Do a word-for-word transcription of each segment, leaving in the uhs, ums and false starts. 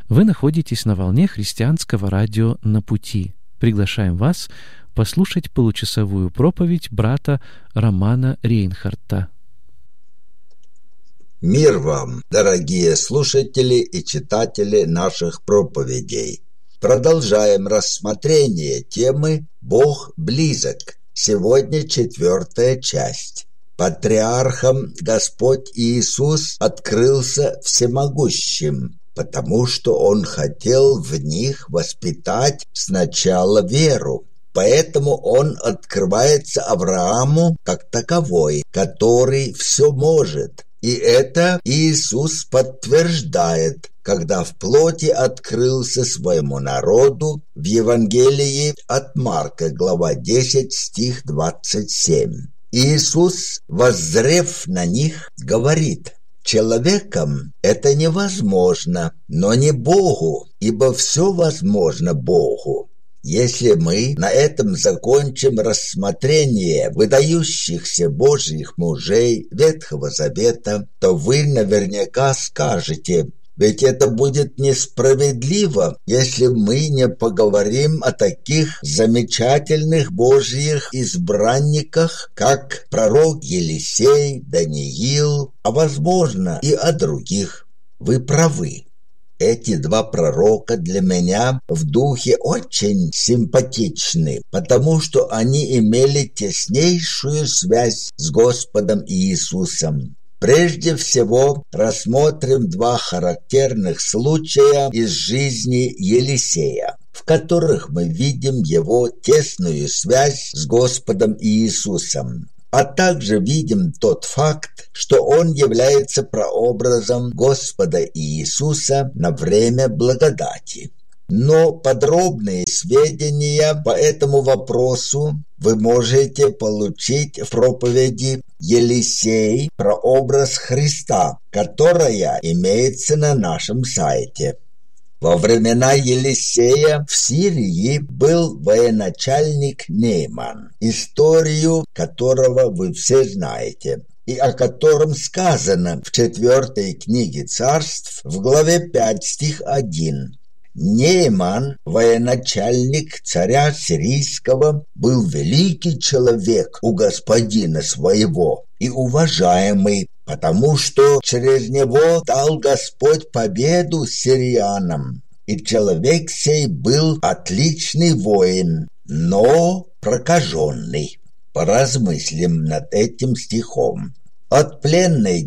Вы находитесь на волне христианского радио «На пути». Приглашаем вас послушать получасовую проповедь брата Романа Рейнхарта. Мир вам, дорогие слушатели и читатели наших проповедей. Продолжаем рассмотрение темы «Бог близок». Сегодня четвертая часть. Патриархам Господь Иисус открылся всемогущим, потому что Он хотел в них воспитать сначала веру. Поэтому Он открывается Аврааму как таковой, который все может. И это Иисус подтверждает, когда в плоти открылся своему народу в Евангелии от Марка, глава десять, стих двадцать семь. Иисус, воззрев на них, говорит: «Человеком это невозможно, но не Богу, ибо все возможно Богу». Если мы на этом закончим рассмотрение выдающихся Божьих мужей Ветхого Завета, то вы наверняка скажете: ведь это будет несправедливо, если мы не поговорим о таких замечательных Божьих избранниках, как пророк Елисей, Даниил, а возможно и о других. Вы правы. Эти два пророка для меня в духе очень симпатичны, потому что они имели теснейшую связь с Господом Иисусом. Прежде всего рассмотрим два характерных случая из жизни Елисея, в которых мы видим его тесную связь с Господом Иисусом. А также видим тот факт, что он является прообразом Господа Иисуса на время благодати. Но подробные сведения по этому вопросу вы можете получить в проповеди «Елисей. Прообраз Христа», которая имеется на нашем сайте. Во времена Елисея в Сирии был военачальник Нейман, историю которого вы все знаете, и о котором сказано в четвертой книге Царств в главе пять, стих один. Нейман, военачальник царя сирийского, был великий человек у господина своего и уважаемый, потому что через него дал Господь победу сириянам. И человек сей был отличный воин, но прокаженный. Поразмыслим над этим стихом. От пленной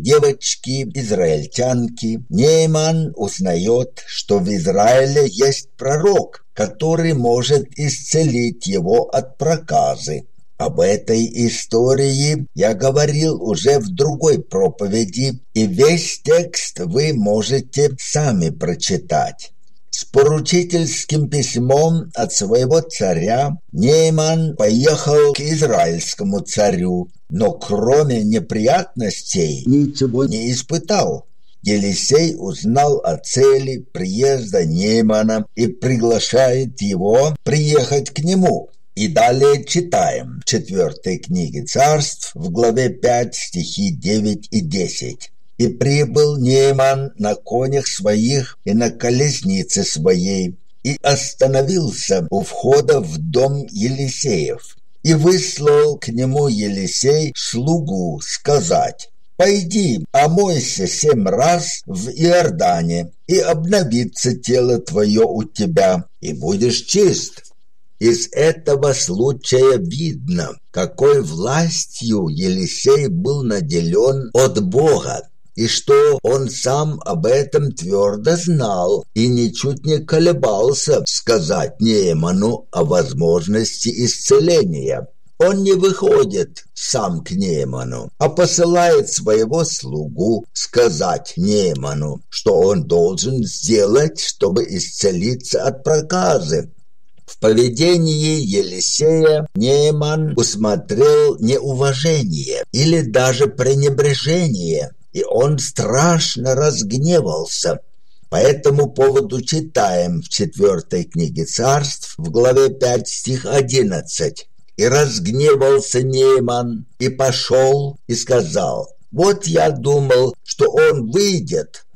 девочки-израильтянки Нейман узнает, что в Израиле есть пророк, который может исцелить его от проказы. Об этой истории я говорил уже в другой проповеди, и весь текст вы можете сами прочитать. С поручительским письмом от своего царя Нейман поехал к израильскому царю, но кроме неприятностей ничего не испытал. Елисей узнал о цели приезда Неймана и приглашает его приехать к нему. И далее читаем в четвертой книге Царств в главе пять, стихи девять и десять. «И прибыл Нейман на конях своих и на колеснице своей, и остановился у входа в дом Елисеев. И выслал к нему Елисей слугу сказать: «Пойди, омойся семь раз в Иордане, и обновится тело твое у тебя, и будешь чист». Из этого случая видно, какой властью Елисей был наделен от Бога, и что он сам об этом твердо знал и ничуть не колебался сказать Нейману о возможности исцеления. Он не выходит сам к Нейману, а посылает своего слугу сказать Нейману, что он должен сделать, чтобы исцелиться от проказы. В поведении Елисея Нейман усмотрел неуважение или даже пренебрежение, и он страшно разгневался. По этому поводу читаем в четвертой книге Царств в главе пять, стих одиннадцать. «И разгневался Нейман, и пошел, и сказал: вот я думал, что он выйдет,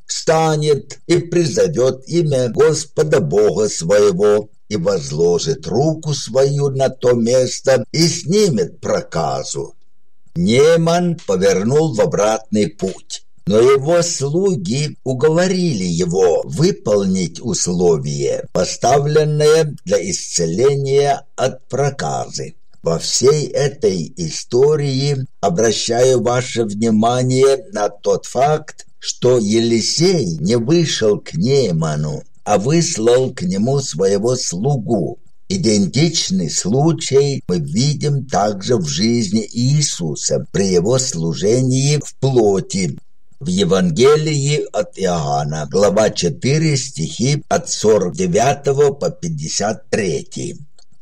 встанет и призовет имя Господа Бога своего, и возложит руку свою на то место и снимет проказу. Нейман повернул в обратный путь, но его слуги уговорили его выполнить условие, поставленное для исцеления от проказы. Во всей этой истории обращаю ваше внимание на тот факт, что Елисей не вышел к Нейману, а выслал к нему своего слугу. Идентичный случай мы видим также в жизни Иисуса при его служении в плоти. В Евангелии от Иоанна, глава четыре, стихи от сорок девятого по пятьдесят третий.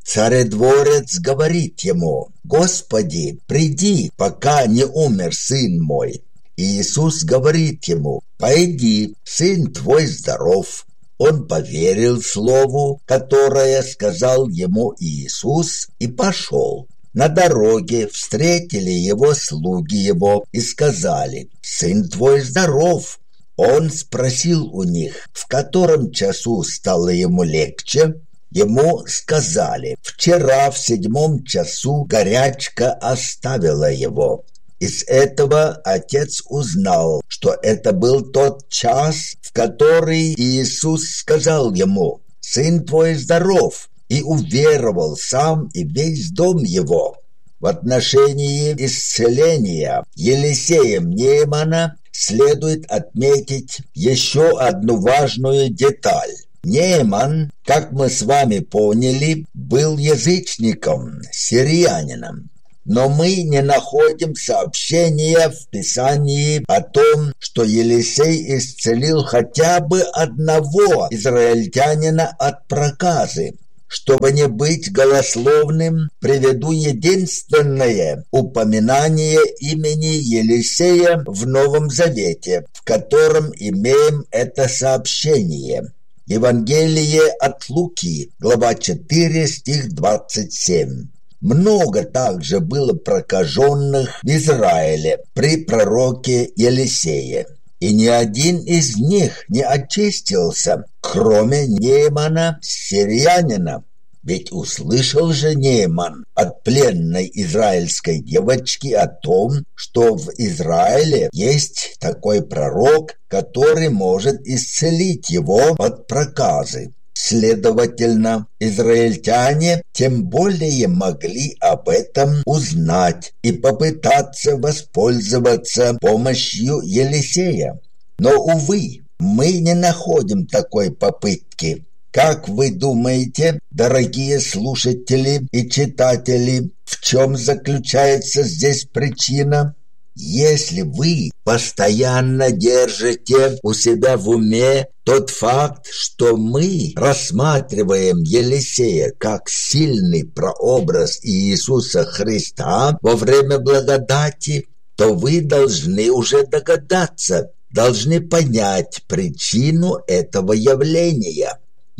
Царедворец говорит ему: «Господи, приди, пока не умер сын мой». И Иисус говорит ему: «Пойди, сын твой здоров». Он поверил слову, которое сказал ему Иисус, и пошел. На дороге встретили его слуги его и сказали: «Сын твой здоров». Он спросил у них, в котором часу стало ему легче. Ему сказали: «Вчера в седьмом часу горячка оставила его». Из этого отец узнал, что это был тот час, в который Иисус сказал ему: «Сын твой здоров», и уверовал сам и весь дом его. В отношении исцеления Елисеем Неймана следует отметить еще одну важную деталь. Нейман, как мы с вами поняли, был язычником, сириянином. Но мы не находим сообщения в Писании о том, что Елисей исцелил хотя бы одного израильтянина от проказы. Чтобы не быть голословным, приведу единственное упоминание имени Елисея в Новом Завете, в котором имеем это сообщение. Евангелие от Луки, глава четыре, стих двадцать семь. Много также было прокаженных в Израиле при пророке Елисее, и ни один из них не очистился, кроме Неймана сириянина. Ведь услышал же Нейман от пленной израильской девочки о том, что в Израиле есть такой пророк, который может исцелить его от проказы. Следовательно, израильтяне тем более могли об этом узнать и попытаться воспользоваться помощью Елисея. Но, увы, мы не находим такой попытки. Как вы думаете, дорогие слушатели и читатели, в чем заключается здесь причина? Если вы постоянно держите у себя в уме тот факт, что мы рассматриваем Елисея как сильный прообраз Иисуса Христа во время благодати, то вы должны уже догадаться, должны понять причину этого явления.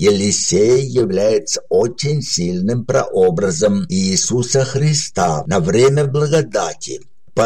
Елисей является очень сильным прообразом Иисуса Христа на время благодати.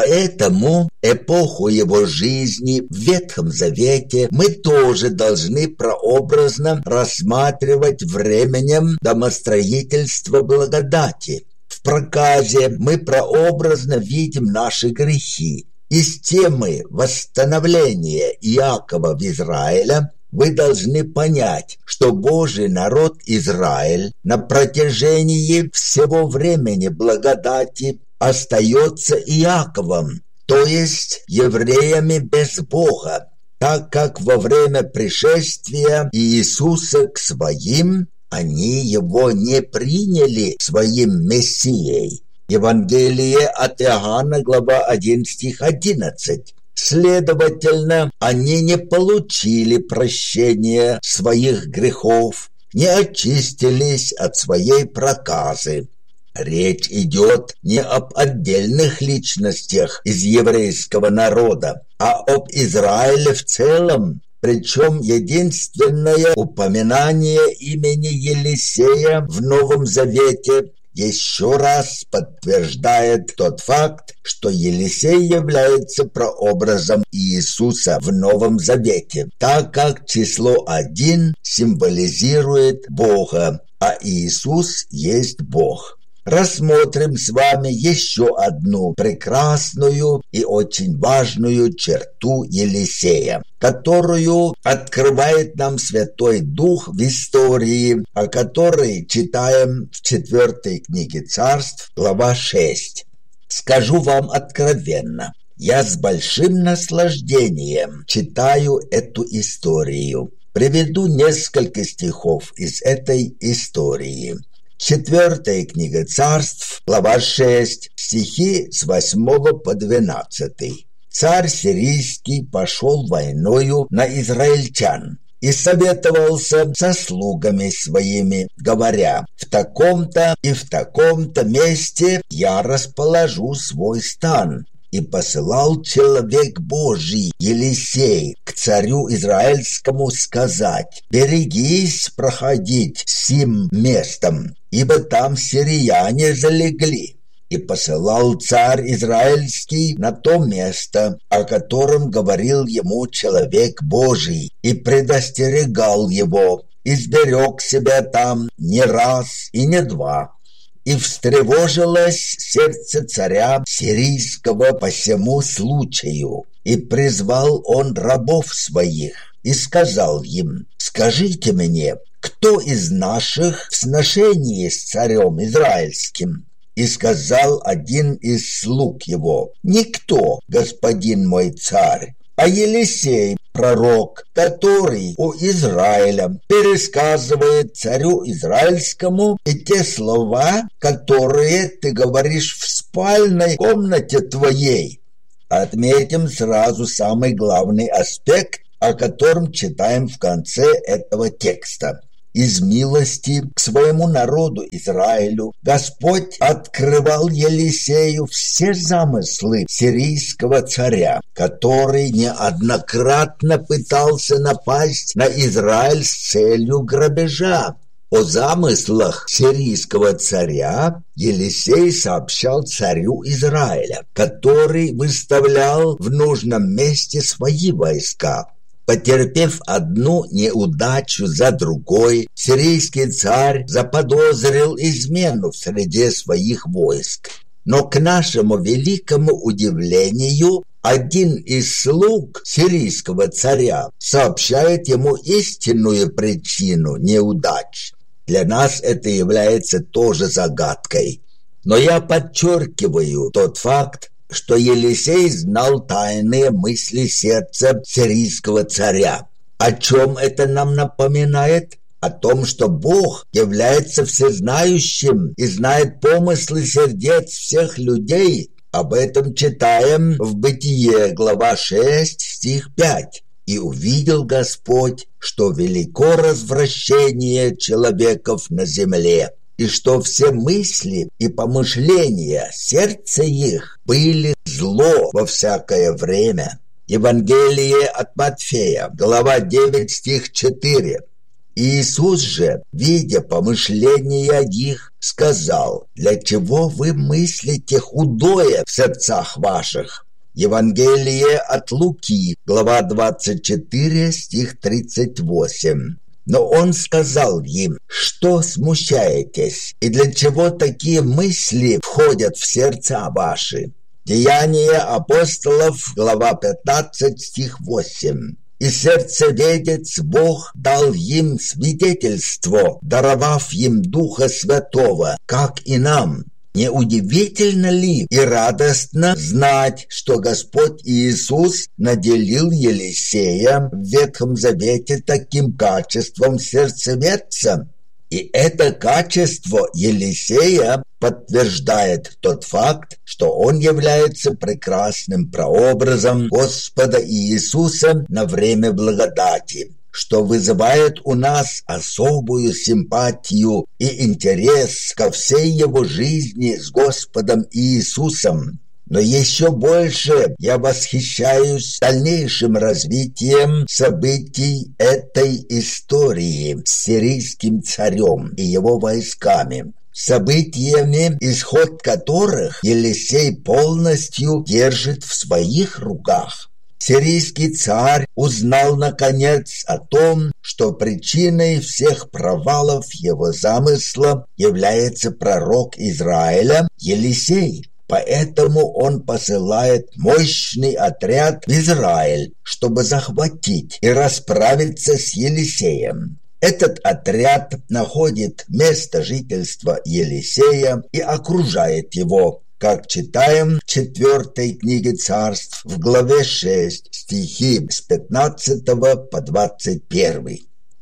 Поэтому эпоху его жизни в Ветхом Завете мы тоже должны прообразно рассматривать временем домостроительства благодати. В проказе мы прообразно видим наши грехи. Из темы восстановления Иакова в Израиле вы должны понять, что Божий народ Израиль на протяжении всего времени благодати остается Иаковом, то есть евреями без Бога, так как во время пришествия Иисуса к своим они его не приняли своим Мессией. Евангелие от Иоанна, глава один, стих одиннадцать. Следовательно, они не получили прощения своих грехов, не очистились от своей проказы. Речь идет не об отдельных личностях из еврейского народа, а об Израиле в целом. Причем единственное упоминание имени Елисея в Новом Завете еще раз подтверждает тот факт, что Елисей является прообразом Иисуса в Новом Завете, так как число один символизирует Бога, а Иисус есть Бог. Рассмотрим с вами еще одну прекрасную и очень важную черту Елисея, которую открывает нам Святой Дух в истории, о которой читаем в четвертой книге Царств, глава шесть. Скажу вам откровенно, я с большим наслаждением читаю эту историю. Приведу несколько стихов из этой истории. Четвертая книга Царств, глава шесть, стихи с восьмого по двенадцатый. Царь сирийский пошел войною на израильтян и советовался со слугами своими, говоря: в таком-то и в таком-то месте я расположу свой стан. И посылал человек Божий Елисей к царю израильскому сказать: берегись проходить сим местом, ибо там сирияне залегли. И посылал царь израильский на то место, о котором говорил ему человек Божий, и предостерегал его, и сберег себя там не раз и не два. И встревожилось сердце царя сирийского по сему случаю, и призвал он рабов своих, и сказал им: скажите мне, кто из наших в сношении с царем израильским? И сказал один из слуг его: никто, господин мой царь, а Елисей, пророк, который у Израиля пересказывает царю израильскому и те слова, которые ты говоришь в спальной комнате твоей. Отметим сразу самый главный аспект, о котором читаем в конце этого текста. Из милости к своему народу Израилю Господь открывал Елисею все замыслы сирийского царя, который неоднократно пытался напасть на Израиль с целью грабежа. О замыслах сирийского царя Елисей сообщал царю Израиля, который выставлял в нужном месте свои войска. Потерпев одну неудачу за другой, сирийский царь заподозрил измену в среде своих войск. Но к нашему великому удивлению, один из слуг сирийского царя сообщает ему истинную причину неудач. Для нас это является тоже загадкой. Но я подчеркиваю тот факт, что Елисей знал тайные мысли сердца сирийского царя. О чем это нам напоминает? О том, что Бог является всезнающим и знает помыслы сердец всех людей. Об этом читаем в Бытие, глава шесть, стих пять. «И увидел Господь, что велико развращение человеков на земле, и что все мысли и помышления сердца их были зло во всякое время». Евангелие от Матфея, глава девять, стих четыре. Иисус же, видя помышления их, сказал: «Для чего вы мыслите худое в сердцах ваших?» Евангелие от Луки, глава двадцать четыре, стих тридцать восемь. Но он сказал им: что смущаетесь, и для чего такие мысли входят в сердца ваши? Деяния апостолов, глава пятнадцать, стих восемь. И сердцеведец Бог дал им свидетельство, даровав им Духа Святого, как и нам. Не удивительно ли и радостно знать, что Господь Иисус наделил Елисея в Ветхом Завете таким качеством сердцеведца? И это качество Елисея подтверждает тот факт, что он является прекрасным прообразом Господа Иисуса на время благодати, что вызывает у нас особую симпатию и интерес ко всей его жизни с Господом Иисусом. Но еще больше я восхищаюсь дальнейшим развитием событий этой истории с сирийским царем и его войсками. событиями, исход которых Елисей полностью держит в своих руках. Сирийский царь узнал, наконец, о том, что причиной всех провалов его замысла является пророк Израиля Елисей. Поэтому он посылает мощный отряд в Израиль, чтобы захватить и расправиться с Елисеем. Этот отряд находит место жительства Елисея и окружает его, как читаем в четвертой книге Царств в главе шесть, стихи с пятнадцатого по двадцать первый.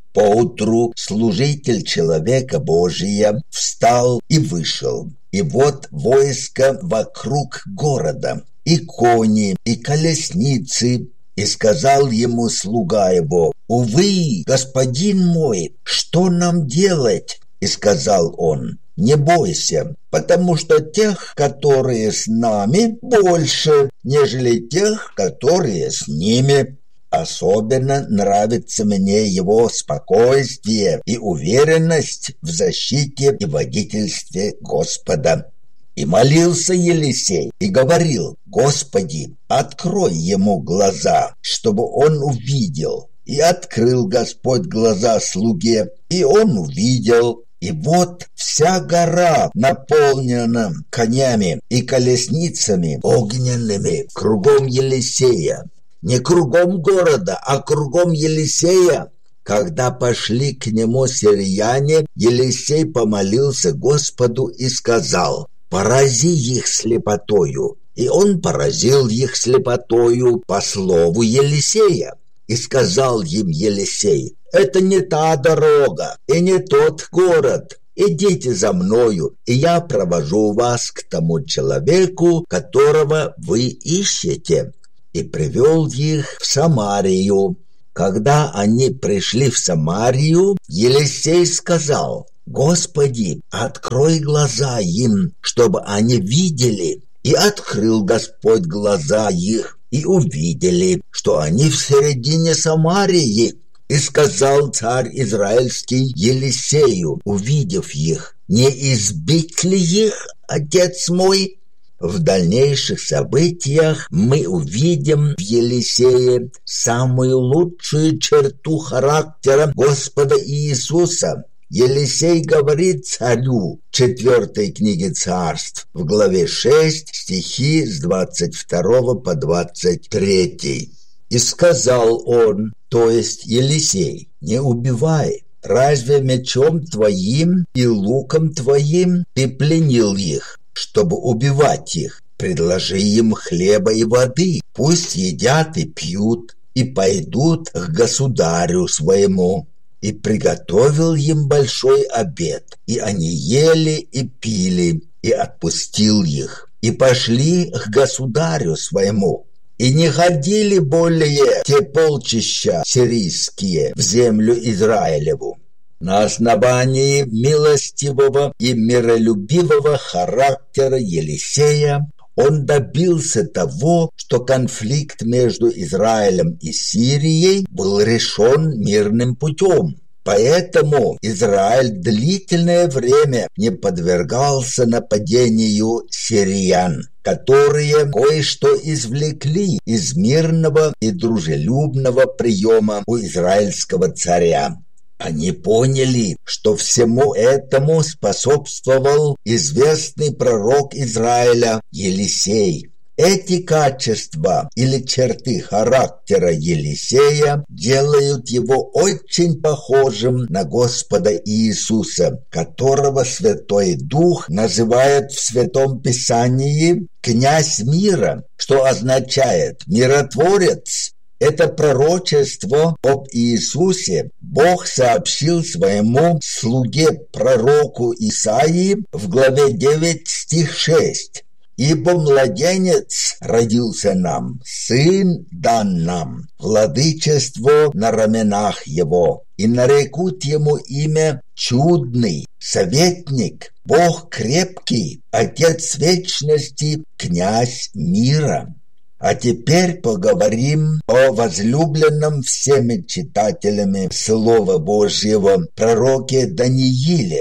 Поутру служитель человека Божия встал и вышел, и вот войско вокруг города, и кони, и колесницы, и сказал ему слуга его: «Увы, господин мой, что нам делать?» И сказал он: «Не бойся, потому что тех, которые с нами, больше, нежели тех, которые с ними». Особенно нравится мне его спокойствие и уверенность в защите и водительстве Господа. И молился Елисей и говорил: «Господи, открой ему глаза, чтобы он увидел». И открыл Господь глаза слуге, и он увидел. И вот вся гора наполнена конями и колесницами огненными кругом Елисея. Не кругом города, а кругом Елисея. Когда пошли к нему сирияне, Елисей помолился Господу и сказал: «Порази их слепотою». И он поразил их слепотою по слову Елисея. И сказал им Елисей: «Это не та дорога и не тот город. Идите за мною, и я провожу вас к тому человеку, которого вы ищете». И привел их в Самарию. Когда они пришли в Самарию, Елисей сказал: «Господи, открой глаза им, чтобы они видели». И открыл Господь глаза их, и увидели, что они в середине Самарии. И сказал царь израильский Елисею, увидев их: «Не избить ли их, отец мой?» В дальнейших событиях мы увидим в Елисее самую лучшую черту характера Господа Иисуса. Елисей говорит царю в четвертой книге Царств в главе шесть, стихи с двадцать второго по двадцать третий. «И сказал он, то есть Елисей: не убивай, разве мечом твоим и луком твоим ты пленил их, чтобы убивать их? Предложи им хлеба и воды, пусть едят и пьют, и пойдут к государю своему». И приготовил им большой обед, и они ели и пили, и отпустил их, и пошли к государю своему. И не ходили более те полчища сирийские в землю Израилеву. На основании милостивого и миролюбивого характера Елисея он добился того, что конфликт между Израилем и Сирией был решен мирным путем. Поэтому Израиль длительное время не подвергался нападению сириян, которые кое-что извлекли из мирного и дружелюбного приема у израильского царя. Они поняли, что всему этому способствовал известный пророк Израиля Елисей. Эти качества или черты характера Елисея делают его очень похожим на Господа Иисуса, которого Святой Дух называет в Святом Писании «князь мира», что означает «миротворец». Это пророчество об Иисусе Бог сообщил своему слуге пророку Исаии в главе девять, стих шесть. «Ибо младенец родился нам, сын дан нам, владычество на раменах его, и нарекут ему имя Чудный, Советник, Бог крепкий, Отец вечности, Князь мира». А теперь поговорим о возлюбленном всеми читателями Слова Божьего пророке Данииле.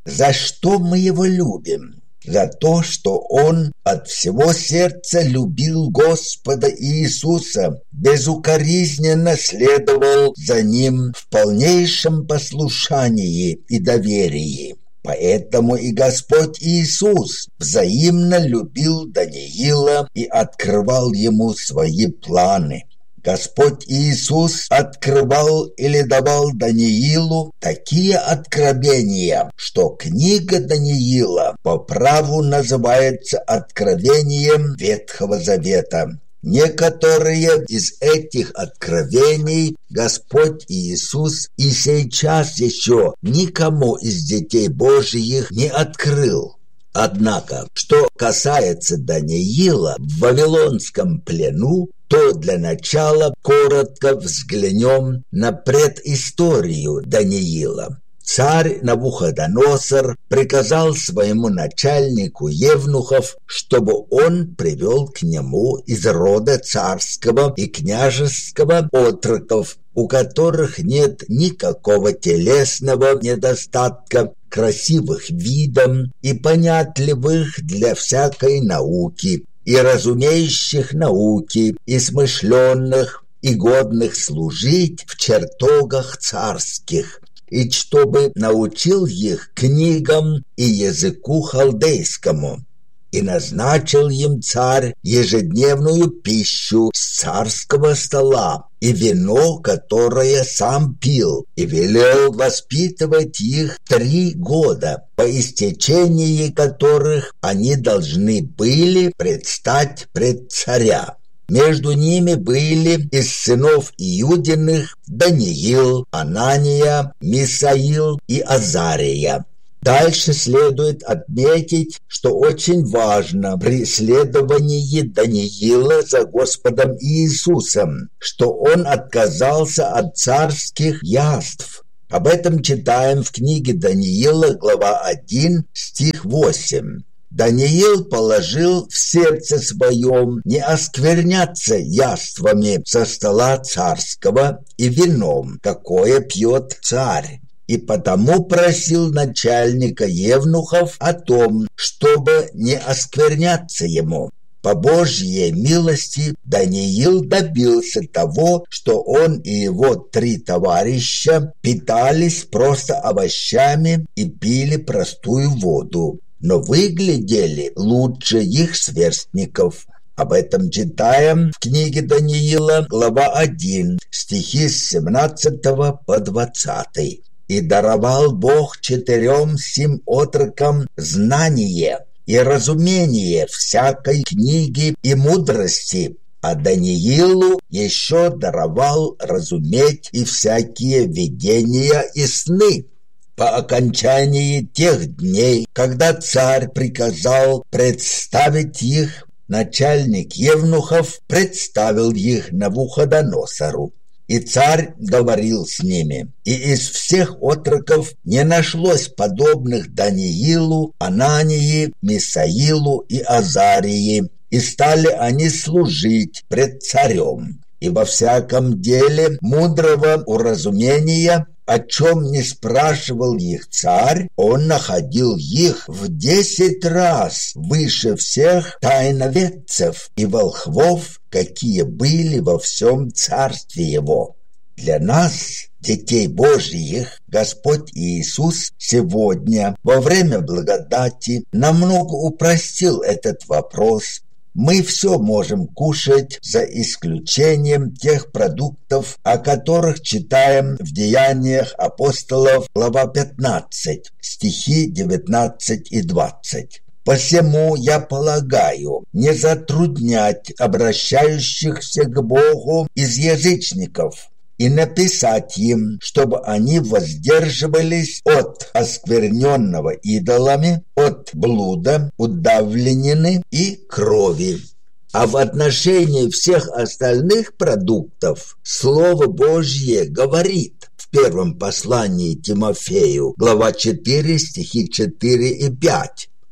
За что мы его любим? За то, что он от всего сердца любил Господа Иисуса, безукоризненно следовал за ним в полнейшем послушании и доверии. Поэтому и Господь Иисус взаимно любил Даниила и открывал ему свои планы. Господь Иисус открывал или давал Даниилу такие откровения, что книга Даниила по праву называется откровением Ветхого Завета. Некоторые из этих откровений Господь Иисус и сейчас еще никому из детей Божьих не открыл. Однако, что касается Даниила в Вавилонском плену, то для начала коротко взглянем на предысторию Даниила. Царь Навуходоносор приказал своему начальнику евнухов, чтобы он привел к нему из рода царского и княжеского отроков, у которых нет никакого телесного недостатка, красивых видом и понятливых для всякой науки, и разумеющих науки, и смышленных, и годных служить в чертогах царских, и чтобы научил их книгам и языку халдейскому. И назначил им царь ежедневную пищу с царского стола и вино, которое сам пил, и велел воспитывать их три года, по истечении которых они должны были предстать пред царя. Между ними были из сынов Иудиных Даниил, Анания, Мисаил и Азария. Дальше следует отметить, что очень важно при следовании Даниила за Господом Иисусом, что он отказался от царских яств. Об этом читаем в книге Даниила, глава один, стих восемь. Даниил положил в сердце своем не оскверняться яствами со стола царского и вином, какое пьет царь. И потому просил начальника евнухов о том, чтобы не оскверняться ему. По Божьей милости Даниил добился того, что он и его три товарища питались просто овощами и пили простую воду, но выглядели лучше их сверстников. Об этом читаем в книге Даниила, глава один, стихи с семнадцатого по двадцатый. «И даровал Бог четырем сим отрокам знание и разумение всякой книги и мудрости, а Даниилу еще даровал разуметь и всякие видения и сны. По окончании тех дней, когда царь приказал представить их, начальник евнухов представил их Навуходоносору. И царь говорил с ними, и из всех отроков не нашлось подобных Даниилу, Анании, Мисаилу и Азарии, и стали они служить пред царем. И во всяком деле мудрого уразумения, о чем не спрашивал их царь, он находил их в десять раз выше всех тайноведцев и волхвов, какие были во всем царстве его. Для нас, детей Божьих, Господь Иисус сегодня, во время благодати, намного упростил этот вопрос. Мы все можем кушать, за исключением тех продуктов, о которых читаем в Деяниях апостолов, глава пятнадцать, стихи девятнадцать и двадцать. «Посему я полагаю не затруднять обращающихся к Богу из язычников и написать им, чтобы они воздерживались от оскверненного идолами, от блуда, удавленины и крови. А в отношении всех остальных продуктов Слово Божье говорит в первом послании Тимофею, глава четыре, стихи четыре и пять.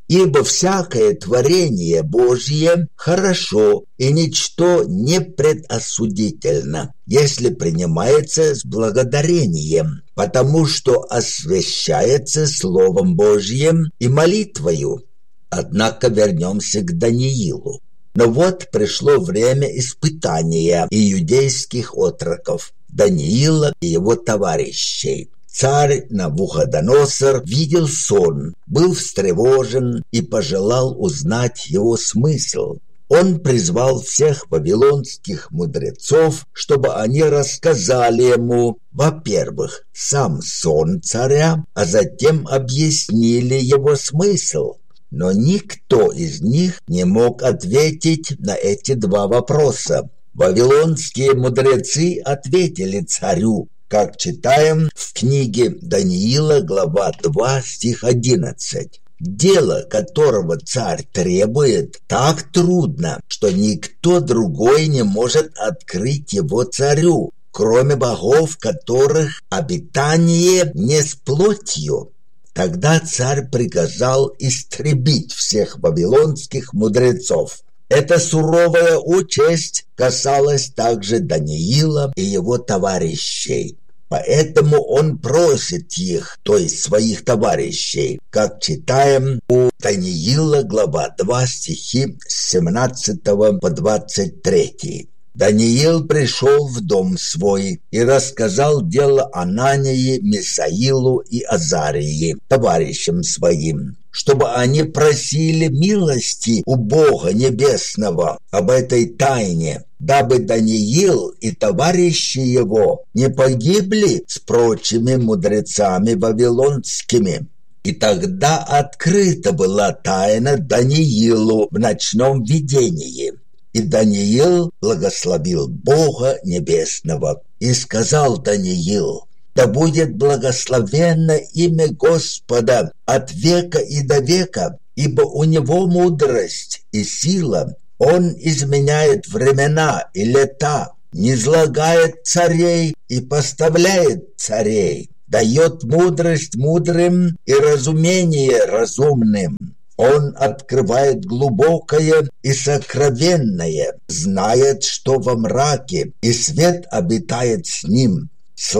Ибо всякое творение Божье хорошо, и ничто не предосудительно, если принимается с благодарением, потому что освящается Словом Божьим и молитвою. Однако вернемся к Даниилу. Но вот пришло время испытания иудейских отроков, Даниила и его товарищей. Царь Навуходоносор видел сон, был встревожен и пожелал узнать его смысл. Он призвал всех вавилонских мудрецов, чтобы они рассказали ему, во-первых, сам сон царя, а затем объяснили его смысл. Но никто из них не мог ответить на эти два вопроса. Вавилонские мудрецы ответили царю, как читаем в книге Даниила, глава два, стих одиннадцать. Дело, которого царь требует, так трудно, что никто другой не может открыть его царю, кроме богов, которых обитание не с плотью. Тогда царь приказал истребить всех вавилонских мудрецов. Эта суровая участь касалась также Даниила и его товарищей. Поэтому он просит их, то есть своих товарищей, как читаем у Даниила, глава два, стихи с семнадцатого по двадцать третий. Даниил пришел в дом свой и рассказал дело Анании, Мисаилу и Азарии, товарищам своим, чтобы они просили милости у Бога Небесного об этой тайне, дабы Даниил и товарищи его не погибли с прочими мудрецами вавилонскими. И тогда открыта была тайна Даниилу в ночном видении. И Даниил благословил Бога Небесного, и сказал Даниил: «Да будет благословенно имя Господа от века и до века, ибо у него мудрость и сила. Он изменяет времена и лета, низлагает царей и поставляет царей, дает мудрость мудрым и разумение разумным. Он открывает глубокое и сокровенное, знает, что во мраке, и свет обитает с ним.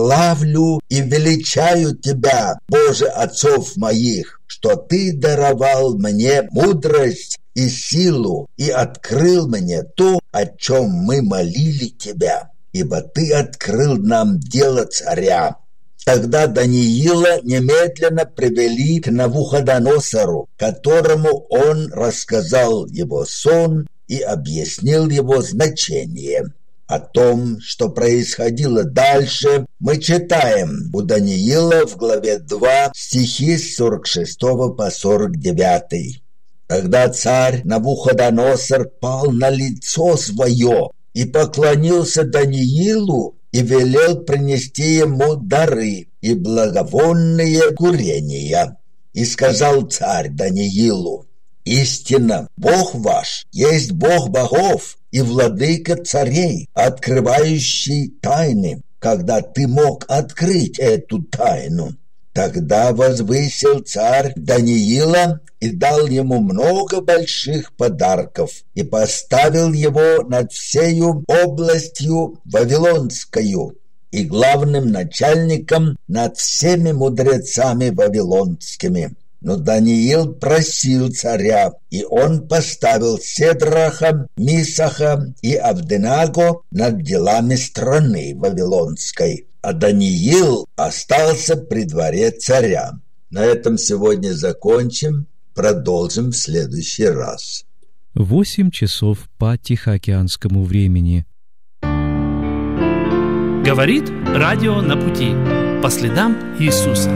Славлю и величаю тебя, Боже отцов моих, что ты даровал мне мудрость и силу и открыл мне то, о чем мы молили тебя, ибо ты открыл нам дело царя». Тогда Даниила немедленно привели к Навуходоносору, которому он рассказал его сон и объяснил его значение. О том, что происходило дальше, мы читаем у Даниила в главе два, стихи с сорок шестого по сорок девятый. Тогда царь Навуходоносор пал на лицо свое и поклонился Даниилу и велел принести ему дары и благовонные курения. И сказал царь Даниилу: «Истинно, Бог ваш есть Бог богов и владыка царей, открывающий тайны, когда ты мог открыть эту тайну». Тогда возвысил царь Даниила и дал ему много больших подарков и поставил его над всею областью Вавилонскою и главным начальником над всеми мудрецами вавилонскими. Но Даниил просил царя, и он поставил Седраха, Мисаха и Авденаго над делами страны вавилонской, а Даниил остался при дворе царя. На этом сегодня закончим, продолжим в следующий раз. Восемь часов по Тихоокеанскому времени. Говорит радио на пути по следам Иисуса.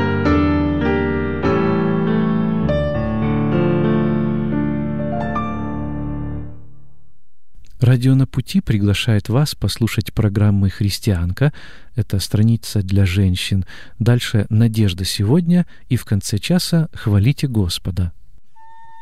Радио «На пути» приглашает вас послушать программы «Христианка». Это страница для женщин. Дальше «Надежда сегодня» и в конце часа «Хвалите Господа».